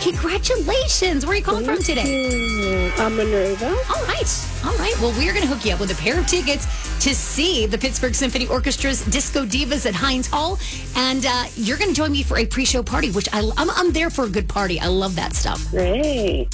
Congratulations. Where are you calling from today? I'm Minerva. All right. All right. Well, we're going to hook you up with a pair of tickets to see the Pittsburgh Symphony Orchestra's Disco Divas at Heinz Hall. And you're going to join me for a pre-show party, which I'm there for a good party. I love that stuff. Great.